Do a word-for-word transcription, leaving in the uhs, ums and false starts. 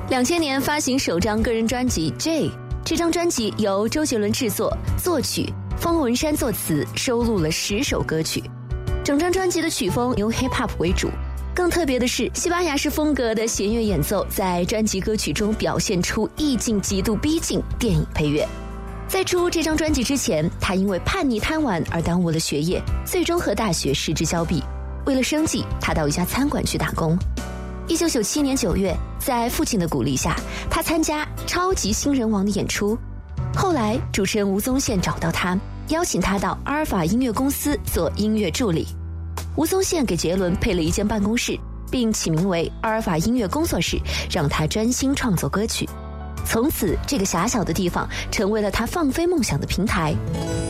两千年发行首张个人专辑《J》，这张专辑由周杰伦制作、作曲，方文山作词，收录了十首歌曲。整张专辑的曲风由 hip hop 为主，更特别的是，西班牙式风格的弦乐演奏在专辑歌曲中表现出意境极度逼近电影配乐。在出这张专辑之前，他因为叛逆贪玩而耽误了学业，最终和大学失之交臂。为了生计，他到一家餐馆去打工。一九九七年九月，在父亲的鼓励下，他参加《超级新人王》的演出。后来，主持人吴宗宪找到他，邀请他到阿尔法音乐公司做音乐助理。吴宗宪给杰伦配了一间办公室，并起名为阿尔法音乐工作室，让他专心创作歌曲。从此，这个狭小的地方成为了他放飞梦想的平台。